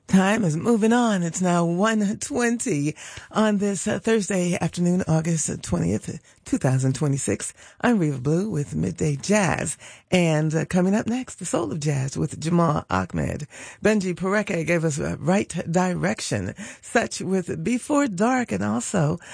Time is moving on. It's now 1:20 on this Thursday afternoon, August 20th, 2026. I'm Reva Blue with Midday Jazz. And coming up next, the Soul of Jazz with Jamal Ahmed. Benji Pareke gave us Right Direction, such with Before Dark, and also